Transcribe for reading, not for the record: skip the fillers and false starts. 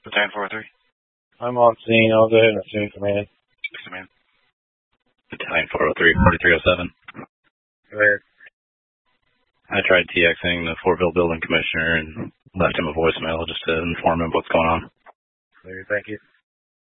Battalion 403. I'm on scene. I'll go ahead and assume command. Command. Battalion 403, 4307. Go ahead. I tried TXing the Fortville building commissioner and left him a voicemail just to inform him what's going on. Clear, thank you.